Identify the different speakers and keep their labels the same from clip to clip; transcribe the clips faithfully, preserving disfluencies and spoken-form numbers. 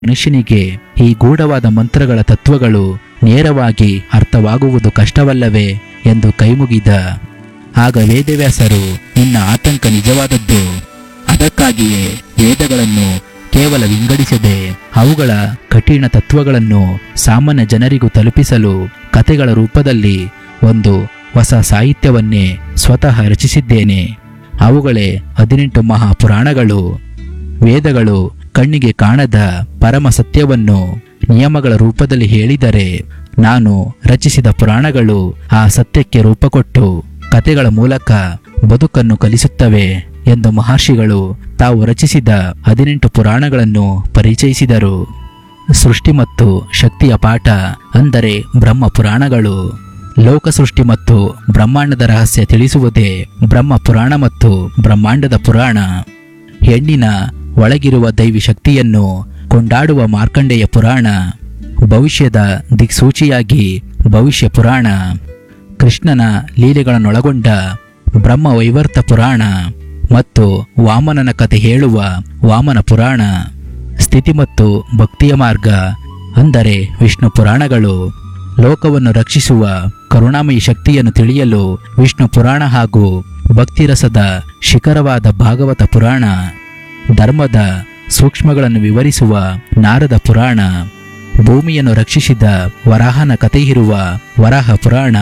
Speaker 1: ಮನುಷ್ಯನಿಗೆ ಈ ಗೂಢವಾದ ಮಂತ್ರಗಳ ತತ್ವಗಳು ನೇರವಾಗಿ ಅರ್ಥವಾಗುವುದು ಕಷ್ಟವಲ್ಲವೇ ಎಂದು ಕೈಮುಗಿದ. ಆಗ ವೇದವ್ಯಾಸರು, ನಿನ್ನ ಆತಂಕ ನಿಜವಾದದ್ದು. ಅದಕ್ಕಾಗಿಯೇ ವೇದಗಳನ್ನು ಕೇವಲ ವಿಂಗಡಿಸದೆ ಅವುಗಳ ಕಠಿಣ ತತ್ವಗಳನ್ನು ಸಾಮಾನ್ಯ ಜನರಿಗೂ ತಲುಪಿಸಲು ಕಥೆಗಳ ರೂಪದಲ್ಲಿ ಒಂದು ಹೊಸ ಸಾಹಿತ್ಯವನ್ನೇ ಸ್ವತಃ ರಚಿಸಿದ್ದೇನೆ. ಅವುಗಳೇ ಹದಿನೆಂಟು ಮಹಾಪುರಾಣಗಳು. ವೇದಗಳು ಕಣ್ಣಿಗೆ ಕಾಣದ ಪರಮ ಸತ್ಯವನ್ನು ನಿಯಮಗಳ ರೂಪದಲ್ಲಿ ಹೇಳಿದರೆ, ನಾನು ರಚಿಸಿದ ಪುರಾಣಗಳು ಆ ಸತ್ಯಕ್ಕೆ ರೂಪಕೊಟ್ಟು ಕಥೆಗಳ ಮೂಲಕ ಬದುಕನ್ನು ಕಲಿಸುತ್ತವೆ ಎಂದು ಮಹರ್ಷಿಗಳು ತಾವು ರಚಿಸಿದ ಹದಿನೆಂಟು ಪುರಾಣಗಳನ್ನು ಪರಿಚಯಿಸಿದರು. ಸೃಷ್ಟಿ ಮತ್ತು ಶಕ್ತಿಯ ಪಾಠ ಅಂದರೆ ಬ್ರಹ್ಮ ಪುರಾಣಗಳು. ಲೋಕ ಸೃಷ್ಟಿ ಮತ್ತು ಬ್ರಹ್ಮಾಂಡದ ರಹಸ್ಯ ತಿಳಿಸುವುದೇ ಬ್ರಹ್ಮ ಪುರಾಣ ಮತ್ತು ಬ್ರಹ್ಮಾಂಡದ ಪುರಾಣ. ಹೆಣ್ಣಿನ ಒಳಗಿರುವ ದೈವಿ ಶಕ್ತಿಯನ್ನು ಕೊಂಡಾಡುವ ಮಾರ್ಕಂಡೇಯ ಪುರಾಣ. ಭವಿಷ್ಯದ ದಿಕ್ಸೂಚಿಯಾಗಿ ಭವಿಷ್ಯ ಪುರಾಣ. ಕೃಷ್ಣನ ಲೀಲೆಗಳನ್ನೊಳಗೊಂಡ ಬ್ರಹ್ಮ ವೈವರ್ತ ಪುರಾಣ ಮತ್ತು ವಾಮನನ ಕಥೆ ಹೇಳುವ ವಾಮನ ಪುರಾಣ. ಸ್ಥಿತಿ ಮತ್ತು ಭಕ್ತಿಯ ಮಾರ್ಗ ಅಂದರೆ ವಿಷ್ಣು ಪುರಾಣಗಳು. ಲೋಕವನ್ನು ರಕ್ಷಿಸುವ ಕರುಣಾಮಯಿ ಶಕ್ತಿಯನ್ನು ತಿಳಿಯಲು ವಿಷ್ಣು ಪುರಾಣ ಹಾಗೂ ಭಕ್ತಿರಸದ ಶಿಖರವಾದ ಭಾಗವತ ಪುರಾಣ. ಧರ್ಮದ ಸೂಕ್ಷ್ಮಗಳನ್ನು ವಿವರಿಸುವ ನಾರದ ಪುರಾಣ. ಭೂಮಿಯನ್ನು ರಕ್ಷಿಸಿದ ವರಾಹನ ಕಥೆ ಇರುವ ವರಾಹ ಪುರಾಣ.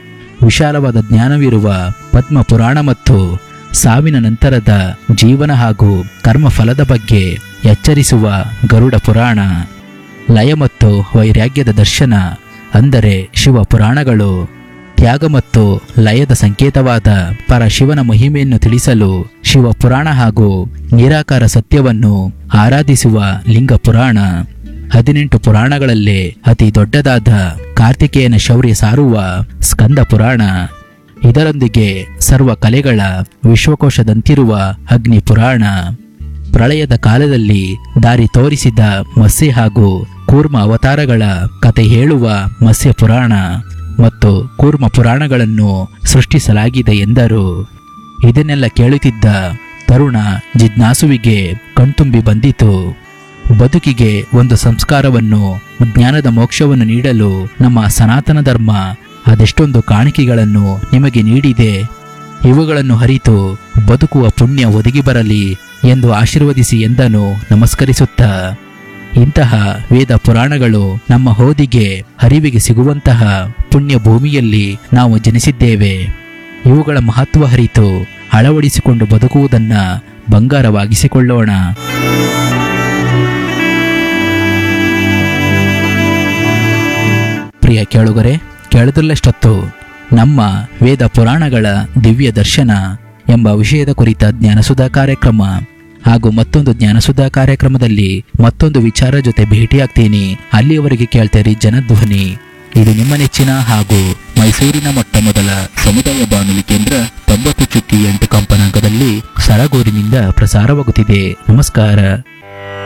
Speaker 1: ವಿಶಾಲವಾದ ಜ್ಞಾನವಿರುವ ಪದ್ಮ ಪುರಾಣ ಮತ್ತು ಸಾವಿನ ನಂತರದ ಜೀವನ ಹಾಗೂ ಕರ್ಮಫಲದ ಬಗ್ಗೆ ಎಚ್ಚರಿಸುವ ಗರುಡ ಪುರಾಣ. ಲಯ ಮತ್ತು ವೈರಾಗ್ಯದ ದರ್ಶನ ಅಂದರೆ ಶಿವ ಪುರಾಣಗಳು. ತ್ಯಾಗ ಮತ್ತು ಲಯದ ಸಂಕೇತವಾದ ಪರಶಿವನ ಮಹಿಮೆಯನ್ನು ತಿಳಿಸಲು ಶಿವ ಪುರಾಣ ಹಾಗೂ ನಿರಾಕಾರ ಸತ್ಯವನ್ನು ಆರಾಧಿಸುವ ಲಿಂಗ ಪುರಾಣ. ಹದಿನೆಂಟು ಪುರಾಣಗಳಲ್ಲೇ ಅತಿ ದೊಡ್ಡದಾದ ಕಾರ್ತಿಕೇಯನ ಶೌರ್ಯ ಸಾರುವ ಸ್ಕಂದ ಪುರಾಣ. ಇದರೊಂದಿಗೆ ಸರ್ವ ಕಲೆಗಳ ವಿಶ್ವಕೋಶದಂತಿರುವ ಅಗ್ನಿ ಪುರಾಣ. ಪ್ರಳಯದ ಕಾಲದಲ್ಲಿ ದಾರಿ ತೋರಿಸಿದ ಮತ್ಸ್ಯ ಹಾಗೂ ಕೂರ್ಮ ಅವತಾರಗಳ ಕತೆ ಹೇಳುವ ಮತ್ಸ್ಯ ಪುರಾಣ ಮತ್ತು ಕೂರ್ಮ ಪುರಾಣಗಳನ್ನು ಸೃಷ್ಟಿಸಲಾಗಿದೆ ಎಂದರು. ಇದನ್ನೆಲ್ಲ ಕೇಳುತ್ತಿದ್ದ ತರುಣ ಜಿಜ್ಞಾಸುವಿಗೆ ಕಣ್ತುಂಬಿ ಬಂದಿತು. ಬದುಕಿಗೆ ಒಂದು ಸಂಸ್ಕಾರವನ್ನು, ಜ್ಞಾನದ ಮೋಕ್ಷವನ್ನು ನೀಡಲು ನಮ್ಮ ಸನಾತನ ಧರ್ಮ ಅದೆಷ್ಟೊಂದು ಕಾಣಿಕೆಗಳನ್ನು ನಿಮಗೆ ನೀಡಿದೆ. ಇವುಗಳನ್ನು ಹರಿತು ಬದುಕುವ ಪುಣ್ಯ ಒದಗಿ ಬರಲಿ ಎಂದು ಆಶೀರ್ವದಿಸಿ ಎಂದನು ನಮಸ್ಕರಿಸುತ್ತಾ. ಇಂತಹ ವೇದ ಪುರಾಣಗಳು ನಮ್ಮ ಹೋದಿಗೆ ಹರಿವಿಗೆ ಸಿಗುವಂತಹ ಪುಣ್ಯ ಭೂಮಿಯಲ್ಲಿ ನಾವು ಜನಿಸಿದ್ದೇವೆ. ಇವುಗಳ ಮಹತ್ವ ಹರಿತು ಅಳವಡಿಸಿಕೊಂಡು ಬದುಕುವುದನ್ನ ಬಂಗಾರವಾಗಿಸಿಕೊಳ್ಳೋಣ. ಪ್ರಿಯ ಕೇಳುಗರೆ, ಕೇಳಿದ್ರಲ್ಲಷ್ಟೊತ್ತು ನಮ್ಮ ವೇದ ಪುರಾಣಗಳ ದಿವ್ಯ ದರ್ಶನ ಎಂಬ ವಿಷಯದ ಕುರಿತ ಜ್ಞಾನಸುಧಾ ಕಾರ್ಯಕ್ರಮ ಹಾಗೂ ಮತ್ತೊಂದು ಜ್ಞಾನಸುಧಾ ಕಾರ್ಯಕ್ರಮದಲ್ಲಿ ಮತ್ತೊಂದು ವಿಚಾರ ಜೊತೆ ಭೇಟಿಯಾಗ್ತೀನಿ. ಅಲ್ಲಿಯವರೆಗೆ ಕೇಳ್ತೇರಿ ಜನಧ್ವನಿ. ಇದು ನಿಮ್ಮ ನೆಚ್ಚಿನ ಹಾಗೂ ಮೈಸೂರಿನ ಮೊಟ್ಟ ಮೊದಲ ಸಮುದಾಯ ಬಾನುಲಿ ಕೇಂದ್ರ ತೊಂಬತ್ತು ಚುಕ್ಕಿ ಎಂಟು ಕಂಪನಾಂಕದಲ್ಲಿ ಸರಗೂರಿನಿಂದ ಪ್ರಸಾರವಾಗುತ್ತಿದೆ. ನಮಸ್ಕಾರ.